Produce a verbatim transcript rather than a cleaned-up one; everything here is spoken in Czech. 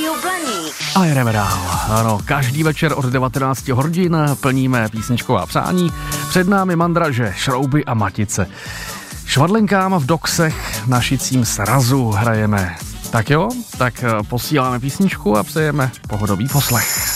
Rádio Blaník. A jedeme dál. Ano, každý večer od devatenáct hodin plníme písničková přání. Před námi mandraže, šrouby a matice. Švadlenkám v doksech na šicím srazu hrajeme. Tak jo, tak posíláme písničku a přejeme pohodový poslech.